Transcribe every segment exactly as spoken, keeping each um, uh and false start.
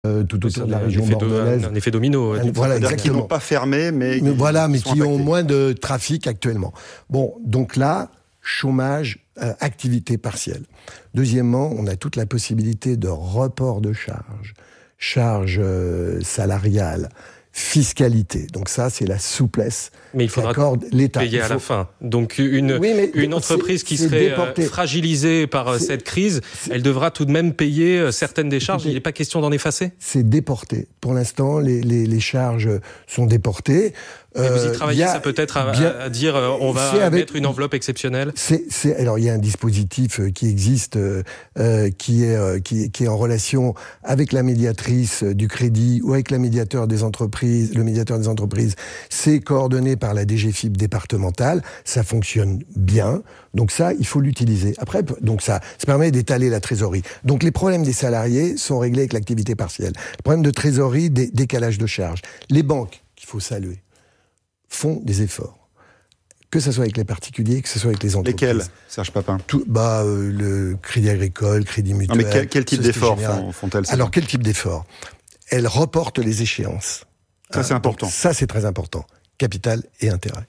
Euh, tout autour de la région bordelaise. Un effet domino. Un, voilà, exactement. Qui n'ont pas fermé, mais, mais voilà, mais qui qui ont moins de trafic actuellement. Bon, donc là, chômage, euh, activité partielle. Deuxièmement, on a toute la possibilité de report de charges, charges euh, salariales, fiscalité. Donc ça, c'est la souplesse. Mais il faudra l'État. payer il faut... à la fin. Donc une, oui, une entreprise qui serait déporté. fragilisée par c'est, cette crise, elle devra tout de même payer certaines des charges. Il n'est pas question d'en effacer. C'est déporté. Pour l'instant, les, les, les charges sont déportées. Mais vous y travaillez, ça peut-être à, bien, à dire euh, on va avec, mettre une enveloppe exceptionnelle. C'est, c'est, alors il y a un dispositif qui existe, euh, qui est euh, qui, qui est en relation avec la médiatrice du crédit ou avec la médiateur des entreprises, le médiateur des entreprises. C'est coordonné par la D G F I P départementale. Ça fonctionne bien. Donc ça, il faut l'utiliser. Après, donc ça, ça permet d'étaler la trésorerie. Donc les problèmes des salariés sont réglés avec l'activité partielle. Le problème de trésorerie, des décalage de charges. Les banques, qu'il faut saluer, font des efforts. Que ce soit avec les particuliers, que ce soit avec les entreprises. Lesquels, Serge Papin? Tout, bah, euh, le Crédit Agricole, Crédit Mutuel. Non, mais quel, quel type d'efforts font, font-elles? Alors, quel type d'efforts? Elles reportent les échéances. Ça, hein, c'est important. Ça, c'est très important. Capital et intérêt.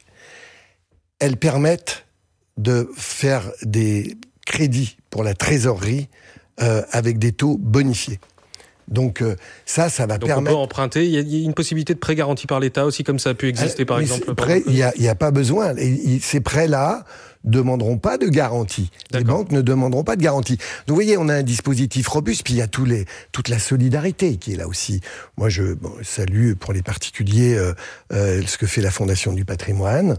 Elles permettent de faire des crédits pour la trésorerie euh, avec des taux bonifiés. Donc euh, ça, ça va Donc permettre... on peut emprunter. Il y, a, il y a une possibilité de prêt garanti par l'État aussi, comme ça a pu exister, par mais exemple. Prêt, il n'y a, a pas besoin. Et, ces prêts-là ne demanderont pas de garantie. D'accord. Les banques ne demanderont pas de garantie. Donc vous voyez, on a un dispositif robuste, puis il y a tous les, toute la solidarité qui est là aussi. Moi, je bon, salue pour les particuliers euh, euh, ce que fait la Fondation du patrimoine.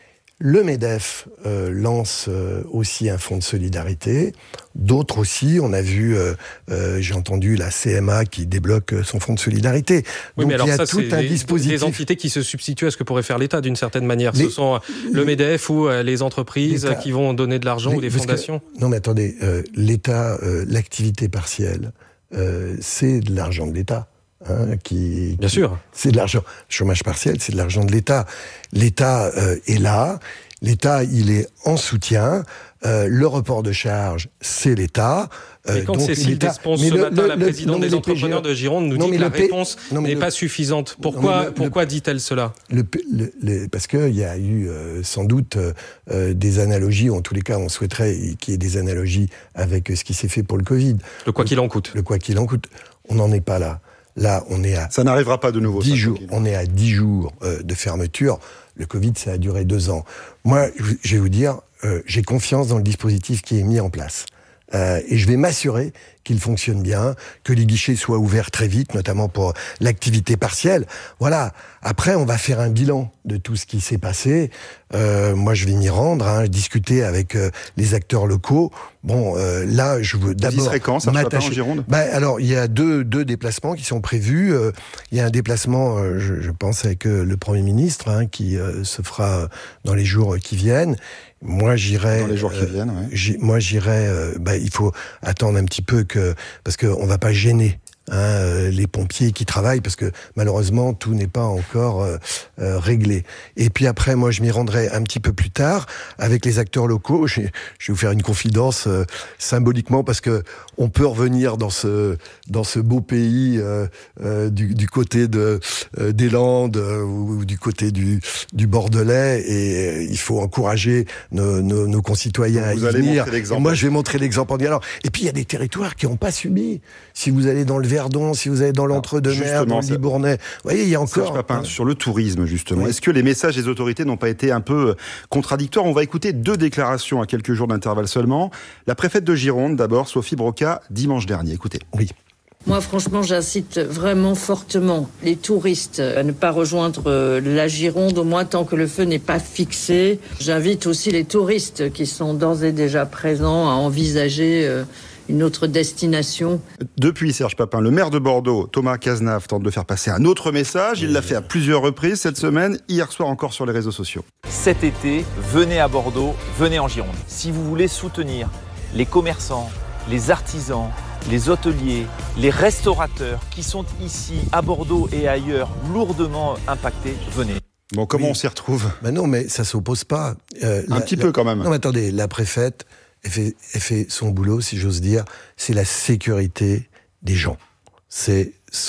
Le MEDEF euh, lance euh, aussi un fonds de solidarité. D'autres aussi, on a vu, euh, euh, j'ai entendu la C M A qui débloque son fonds de solidarité. Oui, donc mais alors il y a ça, tout c'est un des, dispositif. Des entités qui se substituent à ce que pourrait faire l'État d'une certaine manière. Les, ce sont le MEDEF ou euh, les entreprises l'État, qui vont donner de l'argent les, ou des fondations. Que, non mais attendez, euh, l'État, euh, l'activité partielle, euh, c'est de l'argent de l'État. Hein, qui, Bien qui, sûr. C'est de l'argent. Chômage partiel, c'est de l'argent de l'État. L'État euh, est là. L'État, il est en soutien. Euh, le report de charge, c'est l'État. Euh, et quand donc, Cécile Despons, ce le, matin, le, la présidente le, des entrepreneurs P G E, de Gironde, nous non, dit que la P... réponse non, n'est le... pas suffisante. Pourquoi, le, pourquoi dit-elle cela? le, le, le, Parce qu'il y a eu euh, sans doute euh, des analogies, ou en tous les cas, on souhaiterait qu'il y ait des analogies avec ce qui s'est fait pour le Covid. Le quoi qu'il en coûte. Le quoi qu'il en coûte. On n'en est pas là. Là, on est à... Ça n'arrivera pas de nouveau. dix jours. On est à dix jours euh, de fermeture. Le Covid, ça a duré deux ans. Moi, je vais vous dire, euh, j'ai confiance dans le dispositif qui est mis en place. Euh, et je vais m'assurer qu'il fonctionne bien, que les guichets soient ouverts très vite, notamment pour l'activité partielle. Voilà. Après, on va faire un bilan de tout ce qui s'est passé. Euh, moi, je vais m'y rendre, hein, discuter avec euh, les acteurs locaux. Bon, euh, là, je veux d'abord... Vous y serez quand, ça m'attacher... en Gironde? Ben, alors, il y a deux, deux déplacements qui sont prévus. Euh, il y a un déplacement, euh, je, je pense, avec euh, le Premier ministre, hein, qui euh, se fera dans les jours qui viennent. Moi, j'irai... Dans les jours qui euh, viennent, oui. J'y, moi, j'irai... Euh, ben, il faut attendre un petit peu que... Parce qu'on va pas gêner hein, euh, les pompiers qui travaillent, parce que malheureusement, tout n'est pas encore euh, euh, réglé. Et puis après, moi, je m'y rendrai un petit peu plus tard avec les acteurs locaux. Je, je vais vous faire une confidence euh, symboliquement, parce que on peut revenir dans ce dans ce beau pays euh, euh, du, du côté de euh, des Landes euh, ou du côté du du Bordelais, et euh, il faut encourager nos, nos, nos concitoyens à y venir. Et moi, je vais montrer l'exemple en disant alors. Et puis il y a des territoires qui n'ont pas subi. Si vous allez dans le Verdon, si vous allez dans l'Entre-deux-Mers, dans le Libournais, vous voyez, il y a encore... Serge Papin, sur le tourisme, justement, oui. Est-ce que les messages des autorités n'ont pas été un peu contradictoires? On va écouter deux déclarations à quelques jours d'intervalle seulement. La préfète de Gironde, d'abord, Sophie Broca, dimanche dernier. Écoutez. Oui. Moi, franchement, j'incite vraiment fortement les touristes à ne pas rejoindre la Gironde, au moins tant que le feu n'est pas fixé. J'invite aussi les touristes qui sont d'ores et déjà présents à envisager une autre destination. Depuis, Serge Papin, le maire de Bordeaux, Thomas Cazenave, tente de faire passer un autre message. Il l'a fait à plusieurs reprises cette semaine, hier soir encore sur les réseaux sociaux. Cet été, venez à Bordeaux, venez en Gironde. Si vous voulez soutenir les commerçants, les artisans, les hôteliers, les restaurateurs qui sont ici à Bordeaux et ailleurs lourdement impactés, venez. Bon, comment oui. on s'y retrouve? Ben non, mais ça s'oppose pas. Euh, un la, petit la, peu quand même. Non, mais attendez, la préfète, elle fait, elle fait son boulot, si j'ose dire. C'est la sécurité des gens. C'est